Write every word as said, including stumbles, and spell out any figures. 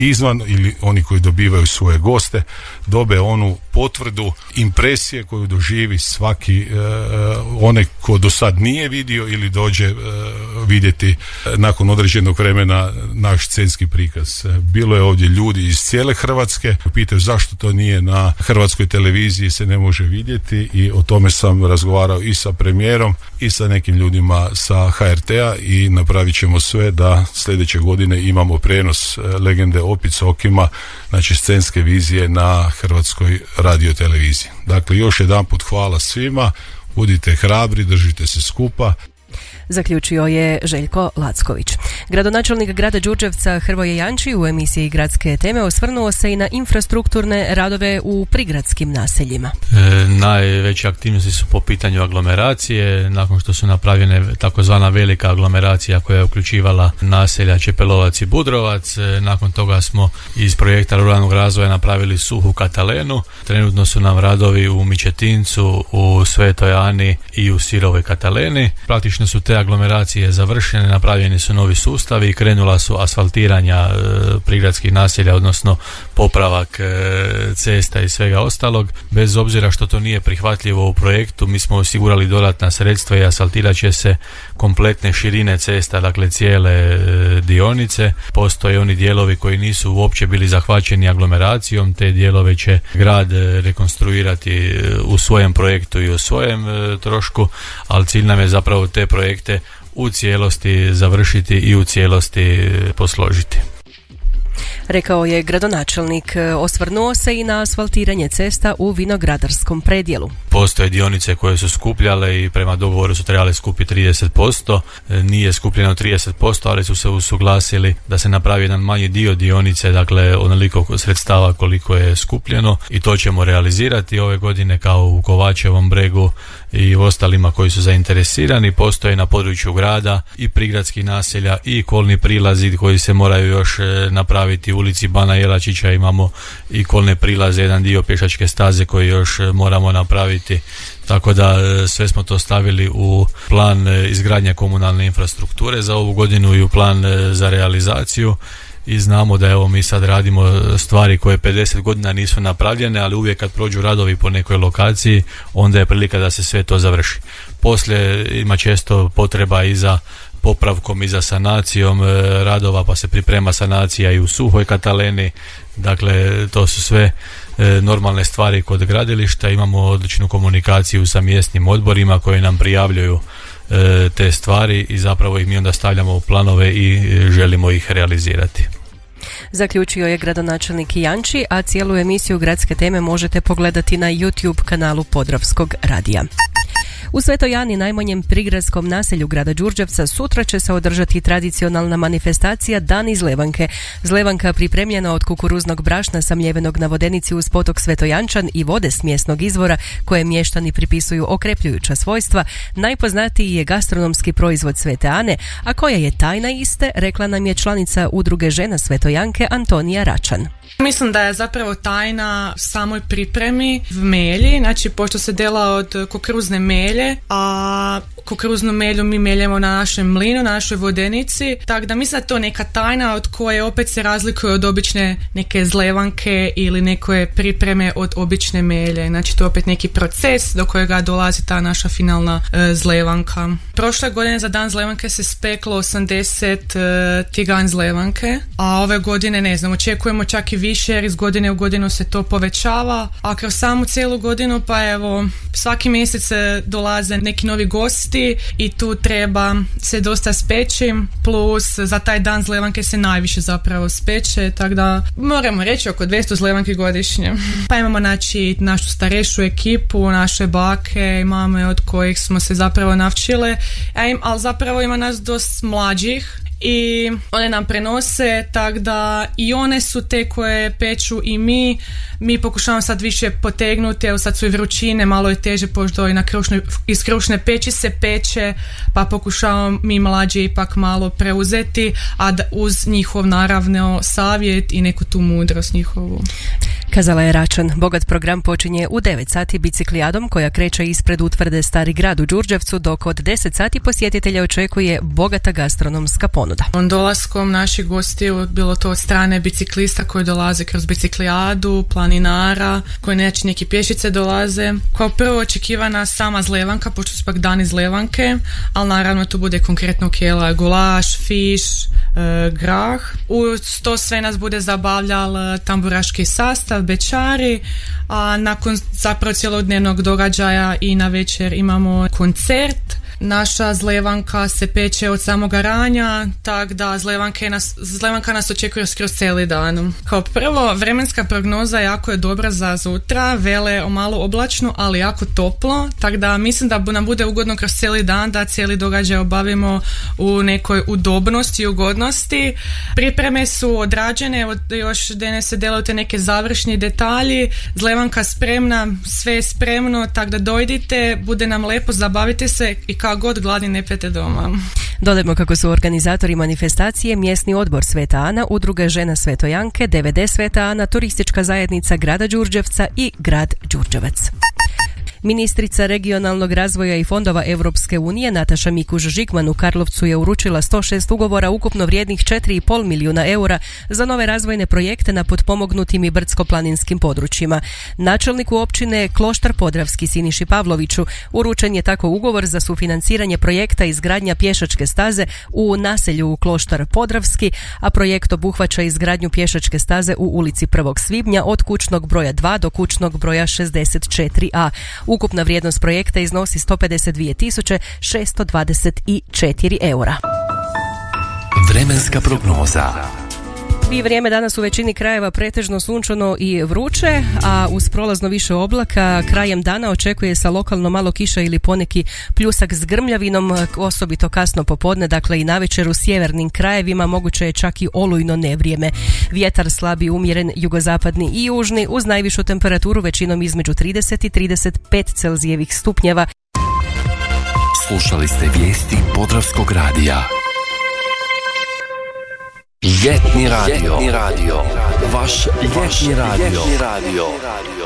izvan ili oni koji dobivaju svoje goste dobe onu potvrdu impresije koju doživi svaki uh, onaj ko do sad nije vidio ili dođe uh, vidjeti uh, nakon određenog vremena naš scenski prikaz. Uh, bilo je ovdje ljudi iz cijele Hrvatske, pitaju zašto to nije na hrvatskoj televiziji, se ne može vidjeti, i o tome sam razgovarao i sa premijerom i sa nekim ljudima sa ha er te-a i napravit ćemo sve da sljedeće godine imamo prijenos uh, legende Opit s okima, znači scenske vizije na hrvatskoj radioteleviziji. Dakle, još jedan put hvala svima, budite hrabri, držite se skupa. Zaključio je Željko Lacković. Gradonačelnik grada Đurđevca Hrvoje Janči u emisiji Gradske teme osvrnuo se i na infrastrukturne radove u prigradskim naseljima. E, najveće aktivnosti su po pitanju aglomeracije, nakon što su napravljene takozvana velika aglomeracija koja je uključivala naselja Čepelovac i Budrovac. E, nakon toga smo iz projekta ruralnog razvoja napravili suhu Katalenu. Trenutno su nam radovi u Mičetincu, u Svetoj Ani i u Sirovoj Kataleni. Praktično su te aglomeracije završene, napravljeni su novi sustavi i krenula su asfaltiranja e, prigradskih naselja, odnosno popravak e, cesta i svega ostalog. Bez obzira što to nije prihvatljivo u projektu, mi smo osigurali dodatna sredstva i asfaltirat će se kompletne širine cesta, dakle cijele e, dionice. Postoje oni dijelovi koji nisu uopće bili zahvaćeni aglomeracijom, te dijelove će grad e, rekonstruirati e, u svojem projektu i u svojem e, trošku, ali cilj nam je zapravo te projekte u cijelosti završiti i u cijelosti posložiti. Rekao je gradonačelnik. Osvrnuo se i na asfaltiranje cesta u vinogradarskom predjelu. Postoje dionice koje su skupljale i prema dogovoru su trebali skupiti trideset posto. Nije skupljeno trideset posto, ali su se usuglasili da se napravi jedan manji dio dionice, dakle onoliko sredstava koliko je skupljeno, i to ćemo realizirati ove godine kao u Kovačevom bregu i ostalima koji su zainteresirani. Postoje na području grada i prigradskih naselja i kolni prilazi koji se moraju još napraviti. U ulici Bana Jelačića imamo i kolne prilaze, jedan dio pješačke staze koji još moramo napraviti. Tako da sve smo to stavili u plan izgradnje komunalne infrastrukture za ovu godinu i u plan za realizaciju. I znamo da evo mi sad radimo stvari koje pedeset godina nisu napravljene, ali uvijek kad prođu radovi po nekoj lokaciji, onda je prilika da se sve to završi. Poslije ima često potreba i za popravkom i za sanacijom radova, pa se priprema sanacija i u Suhoj Kataleni. Dakle, to su sve normalne stvari kod gradilišta. Imamo odličnu komunikaciju sa mjesnim odborima koji nam prijavljuju te stvari i zapravo ih mi onda stavljamo u planove i želimo ih realizirati. Zaključio je gradonačelnik Janči, a cijelu emisiju Gradske teme možete pogledati na YouTube kanalu Podravskog radija. U Svetoj Ani, najmanjem prigradskom naselju grada Đurđevca, sutra će se održati tradicionalna manifestacija Dan izlevanke. Zlevanka pripremljena od kukuruznog brašna samljevenog na vodenici uz potok Svetojančan i vode s mjesnog izvora koje mještani pripisuju okrepljujuća svojstva, najpoznatiji je gastronomski proizvod Svete Ane, a koja je tajna iste, rekla nam je članica udruge žena Svetojanke Antonija Račan. Mislim da je zapravo tajna samoj pripremi v melji, znači pošto se dela od kukuruzne melje, a kukuruznu melju mi meljemo na našem mlinu, na našoj vodenici, tako da mislim da je to neka tajna od koje opet se razlikuje od obične neke zlevanke ili neke pripreme od obične melje. Znači to je opet neki proces do kojega dolazi ta naša finalna e, zlevanka. Prošle godine za Dan zlevanke se speklo osamdeset e, tigan zlevanke, a ove godine ne znam, očekujemo čak i više jer iz godine u godinu se to povećava, a kroz samu cijelu godinu pa evo svaki mjesec dolaze neki novi gosti i tu treba se dosta speći, plus za taj Dan zlevanke se najviše zapravo speče, tako da moramo reći oko dvjesto zlevanki godišnje. Pa imamo znači našu starešu ekipu, naše bake i mame od kojih smo se zapravo navčile, ali zapravo ima nas dosta mlađih i one nam prenose, tako da i one su te koje peču i mi. Mi pokušavamo sad više potegnuti, evo sad su i vrućine, malo je teže pošto i na krušnoj, iz krušne peći se peče, pa pokušavamo mi mlađi ipak malo preuzeti, a da uz njihov naravno savjet i neku tu mudrost njihovu. Kazala je Račan. Bogat program počinje u devet sati biciklijadom koja kreće ispred utvrde Stari grad u Đurđevcu, dok od deset sati posjetitelja očekuje bogata gastronomska ponuda. Dolaskom naših gostiju, bilo to od strane biciklista koji dolaze kroz biciklijadu, planinara, koji neće neki pješice dolaze. Kao prvo očekivana sama zlevanka, pošto su pak dani zlevanke, ali naravno tu bude konkretno kjela, gulaš, fiš, e, grah. Uz to sve nas bude zabavljal tamburaški sastav, bečari, a nakon zapravo cijelodnevnog događaja i na večer imamo koncert. Naša zlevanka se peče od samoga ranja, tako da zlevanke nas, zlevanka nas očekuje skroz cijeli dan. Kao prvo, vremenska prognoza jako je dobra za sutra, vele o malo oblačno, ali jako toplo, tako da mislim da nam bude ugodno kroz cijeli dan, da cijeli događaj obavimo u nekoj udobnosti i ugodnosti. Pripreme su odrađene, još danas se delaju te neke završni detalji, zlevanka spremna, sve je spremno, tako da dojdite, bude nam lepo, zabavite se i kao god gladni ne pete doma. Dodajmo kako su organizatori manifestacije mjesni odbor Sveta Ana, udruga žena Svetojanke, D V D Sveta Ana, turistička zajednica grada Đurđevca i grad Đurđevac. Ministrica regionalnog razvoja i fondova Europske unije Nataša Mikuš-Žigman u Karlovcu je uručila sto šest ugovora ukupno vrijednih četiri i pol milijuna eura za nove razvojne projekte na potpomognutim i brdsko-planinskim područjima. Načelniku općine Kloštar Podravski Siniši Pavloviću uručen je tako ugovor za sufinanciranje projekta izgradnja pješačke staze u naselju Kloštar Podravski, a projekt obuhvaća izgradnju pješačke staze u ulici prvog svibnja od kućnog broja dva do kućnog broja šezdeset četiri a. Ukupna vrijednost projekta iznosi sto pedeset dvije tisuće šesto dvadeset četiri eura. Vremenska prognoza. I vrijeme danas u većini krajeva pretežno sunčano i vruće, a uz prolazno više oblaka krajem dana očekuje se lokalno malo kiša ili poneki pljusak s grmljavinom, osobito kasno popodne, dakle i navečer u sjevernim krajevima moguće je čak i olujno nevrijeme. Vjetar slabi, umjeren, jugozapadni i južni uz najvišu temperaturu većinom između trideset i trideset pet Celzijevih stupnjeva. Slušali ste vijesti Podravskog radija. Ljetni radio. Ljetni radio. Vaš ljetni radio. Ljetni radio.